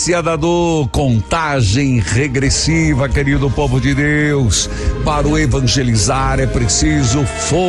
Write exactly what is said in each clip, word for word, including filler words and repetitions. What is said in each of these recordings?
Dador, contagem regressiva, querido povo de Deus. Para o evangelizar é preciso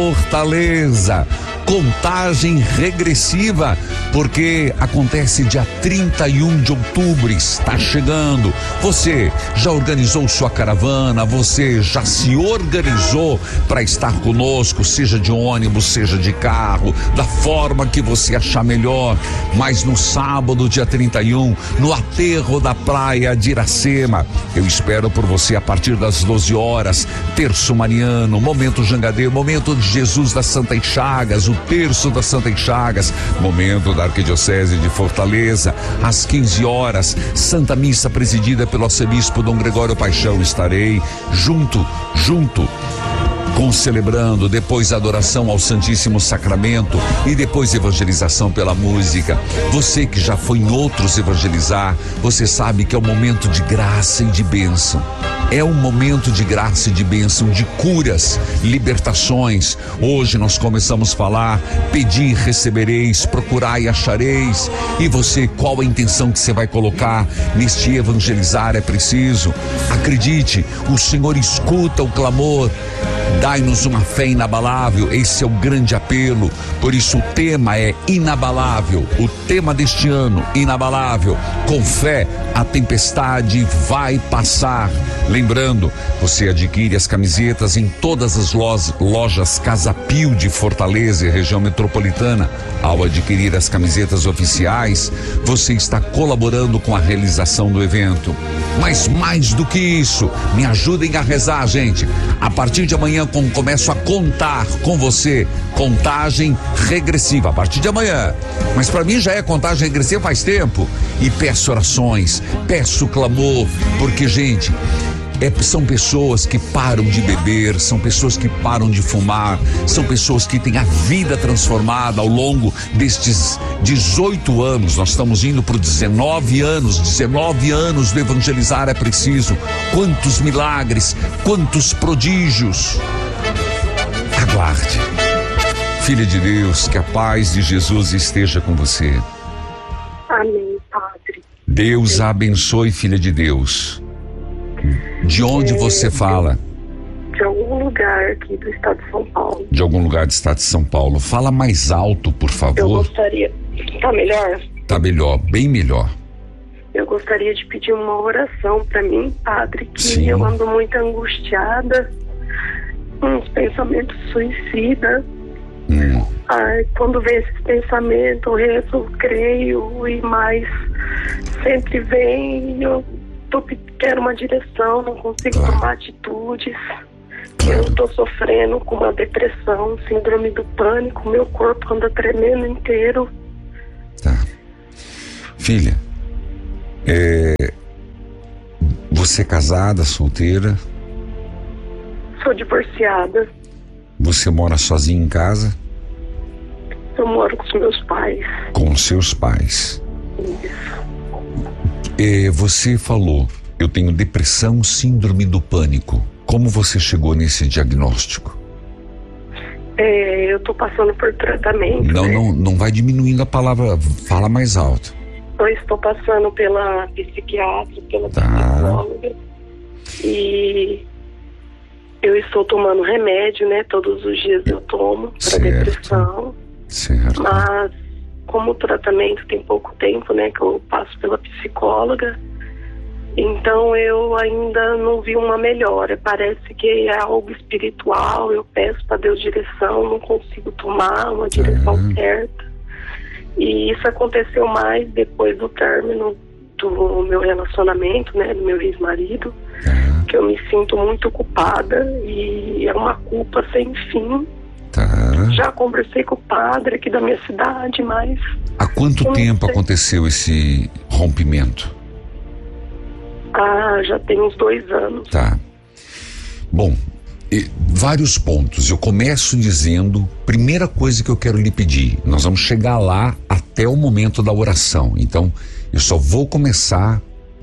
fortaleza. Contagem regressiva, porque acontece dia trinta e um de outubro, está chegando. Você já organizou sua caravana? Você já se organizou para estar conosco, seja de ônibus, seja de carro, da forma que você achar melhor. Mas no sábado, dia trinta e um, no aterro da praia de Iracema, eu espero por você a partir das doze horas, terço mariano, momento jangadeiro, momento de Jesus das Santas Chagas, o terço das Santas Chagas, momento da Arquidiocese de Fortaleza, às quinze horas, Santa Missa presidida pelo arcebispo Dom Gregório Paixão. Estarei junto, junto com celebrando, depois adoração ao Santíssimo Sacramento e depois evangelização pela música. Você que já foi em outros evangelizar, você sabe que é um momento de graça e de bênção. É um momento de graça e de bênção, de curas, libertações. Hoje nós começamos a falar: pedir, recebereis, procurai, achareis. E você, qual a intenção que você vai colocar neste evangelizar? É preciso, acredite, o Senhor escuta o clamor. Dai-nos uma fé inabalável, esse é o grande apelo. Por isso o tema é inabalável, o tema deste ano, inabalável. Com fé a tempestade vai passar. Lembrando, você adquire as camisetas em todas as lojas, lojas Casa Pio de Fortaleza e região metropolitana. Ao adquirir as camisetas oficiais, você está colaborando com a realização do evento. Mas mais do que isso, me ajudem a rezar, gente. A partir de amanhã com, começo a contar com você, contagem regressiva, a partir de amanhã. Mas para mim já é contagem regressiva faz tempo. E peço orações, peço clamor, porque, gente, É, são pessoas que param de beber, são pessoas que param de fumar, são pessoas que têm a vida transformada ao longo destes dezoito anos. Nós estamos indo para dezenove anos, dezenove anos do evangelizar é preciso. Quantos milagres, quantos prodígios. Aguarde. Filha de Deus, que a paz de Jesus esteja com você. Amém, Padre. Deus a abençoe, filha de Deus. De onde é, você fala? De algum lugar aqui do estado de São Paulo. De algum lugar do estado de São Paulo. Fala mais alto, por favor. Eu gostaria... Tá melhor? Tá melhor, bem melhor. Eu gostaria de pedir uma oração pra mim, Padre, que Sim. eu ando muito angustiada, uns pensamentos suicidas. Hum. Ai, quando vem esses pensamentos, eu rezo, creio, e mais sempre vem, eu tô, quero uma direção, não consigo claro. tomar atitudes. Claro. Eu tô sofrendo com uma depressão, síndrome do pânico, meu corpo anda tremendo inteiro. Tá. Filha, é... você é casada, solteira? Sou divorciada. Você mora sozinha em casa? Eu moro com os meus pais. Com os seus pais. Isso. É, você falou, eu tenho depressão, síndrome do pânico. Como você chegou nesse diagnóstico? É, eu tô passando por tratamento. Não, né? não, não vai diminuindo a palavra, fala mais alto. Eu estou passando pela psiquiatra, pela tá. psicóloga. E eu estou tomando remédio, né? Todos os dias eu tomo para depressão. Certo. Mas como o tratamento tem pouco tempo, né? Que eu passo pela psicóloga, então eu ainda não vi uma melhora. Parece que é algo espiritual. Eu peço para Deus direção, não consigo tomar uma direção uhum. certa. E isso aconteceu mais depois do término do meu relacionamento, né? Do meu ex-marido. Uhum. Que eu me sinto muito culpada e é uma culpa sem fim. Tá. Já conversei com o padre aqui da minha cidade, mas... Há quanto tempo aconteceu esse rompimento? Ah, já tem uns dois anos. Tá. Bom, e, vários pontos. Eu começo dizendo, primeira coisa que eu quero lhe pedir, nós vamos chegar lá até o momento da oração. Então, eu só vou começar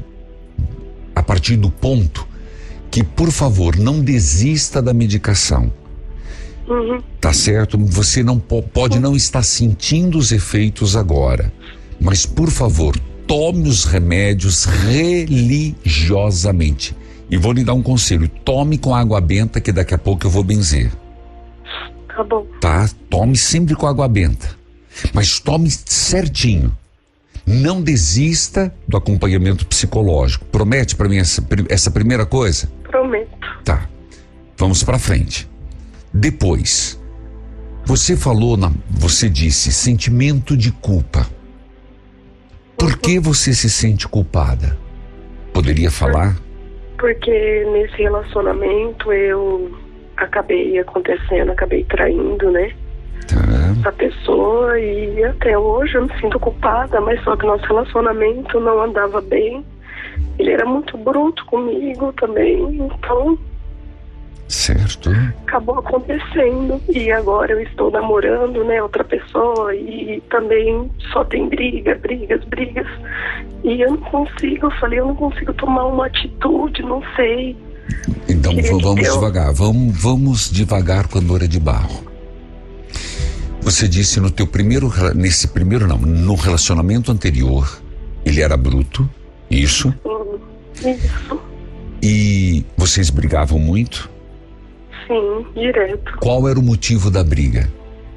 a partir do ponto que, por favor, não desista da medicação. Uhum. Tá certo? Você não pode não estar sentindo os efeitos agora, mas por favor, tome os remédios religiosamente. E vou lhe dar um conselho: tome com água benta, que daqui a pouco eu vou benzer. Tá bom. Tá? Tome sempre com água benta. Mas tome certinho. Não desista do acompanhamento psicológico. Promete pra mim essa, essa primeira coisa? Prometo. Tá. Vamos pra frente. Depois, você falou, na, você disse sentimento de culpa. Por que você se sente culpada? Poderia falar? Porque nesse relacionamento eu acabei acontecendo, acabei traindo, né? Tá. A pessoa, e até hoje eu me sinto culpada, mas só que nosso relacionamento não andava bem. Ele era muito bruto comigo também, então... Certo. Acabou acontecendo. E agora eu estou namorando, né, outra pessoa, e também só tem briga, brigas, brigas. E eu não consigo, eu falei, eu não consigo tomar uma atitude, não sei. Então Queria vamos eu... devagar, vamos, vamos devagar com a Nora de Barro. Você disse no teu primeiro, nesse primeiro não, no relacionamento anterior, ele era bruto, isso? Sim, isso. E vocês brigavam muito? Sim, direto. Qual era o motivo da briga?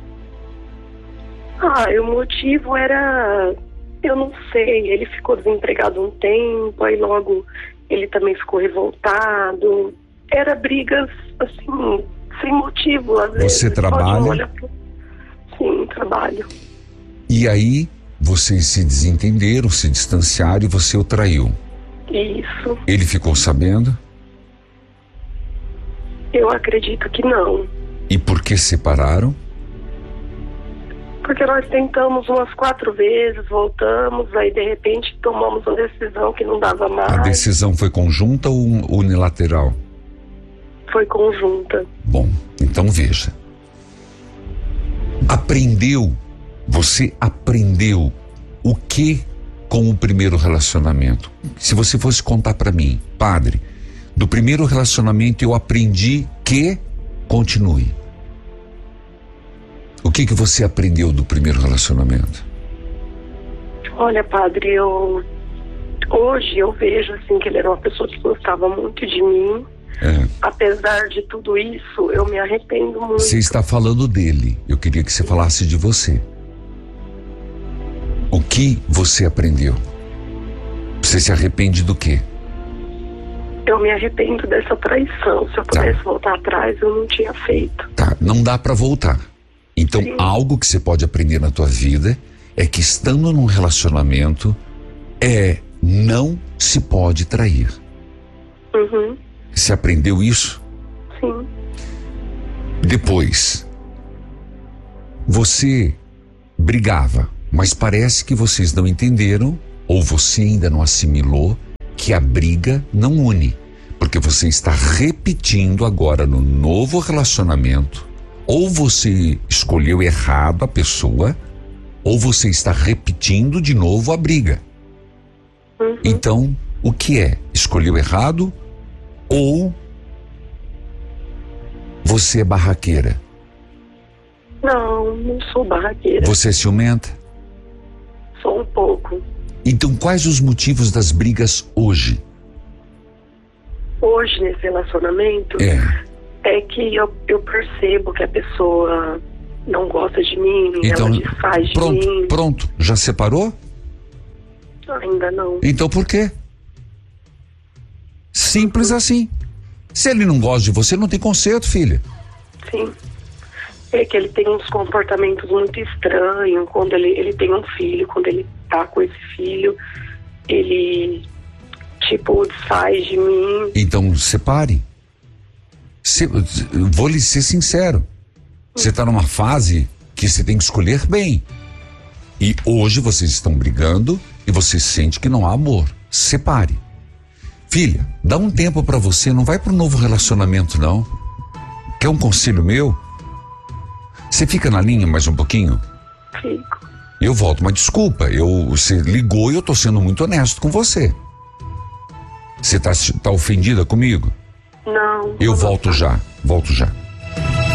Ah, o motivo era, eu não sei, ele ficou desempregado um tempo, aí logo ele também ficou revoltado. Era brigas, assim, sem motivo, às vezes. Você trabalha? Sim, trabalho. E aí, vocês se desentenderam, se distanciaram e você o traiu. Isso. Ele ficou sabendo? Eu acredito que não. E por que separaram? Porque nós tentamos umas quatro vezes, voltamos, aí de repente tomamos uma decisão que não dava mais. A decisão foi conjunta ou unilateral? Foi conjunta. Bom, então veja. Aprendeu, você aprendeu o que com o primeiro relacionamento? Se você fosse contar para mim, padre, do primeiro relacionamento eu aprendi que continue. O que que você aprendeu do primeiro relacionamento? Olha, padre, eu hoje eu vejo assim que ele era uma pessoa que gostava muito de mim. É. Apesar de tudo isso, eu me arrependo muito. Você está falando dele. Eu queria que você falasse de você. O que você aprendeu? Você se arrepende do quê? Eu me arrependo dessa traição. Se eu pudesse tá. voltar atrás, eu não tinha feito. Tá, não dá para voltar. Então, sim, algo que você pode aprender na tua vida é que estando num relacionamento, é não se pode trair. Uhum. Você aprendeu isso? Sim. Depois, você brigava, mas parece que vocês não entenderam, ou você ainda não assimilou, que a briga não une. Porque você está repetindo agora no novo relacionamento, ou você escolheu errado a pessoa, ou você está repetindo de novo a briga. Uhum. Então, o que é? Escolheu errado? Ou você é barraqueira? Não, não sou barraqueira. Você é ciumenta? Sou um pouco. Então, quais os motivos das brigas hoje? Hoje, nesse relacionamento, é, é que eu, eu percebo que a pessoa não gosta de mim, então, ela desfaz pronto, de mim. Pronto, já separou? Ainda não. Então por quê? Simples assim. Se ele não gosta de você, não tem conserto, filha. Sim. É que ele tem uns comportamentos muito estranhos. Quando ele, ele tem um filho, quando ele tá com esse filho, ele, tipo, desfaz de mim. Então, separe. Se, vou lhe ser sincero. Você tá numa fase que você tem que escolher bem. E hoje vocês estão brigando e você sente que não há amor. Separe. Filha, dá um tempo pra você, não vai pro novo relacionamento não. Quer um conselho meu? Você fica na linha mais um pouquinho? Fico. Eu volto, mas desculpa, eu, você ligou e eu tô sendo muito honesto com você. Você tá, tá ofendida comigo? Não. Eu volto já, volto já.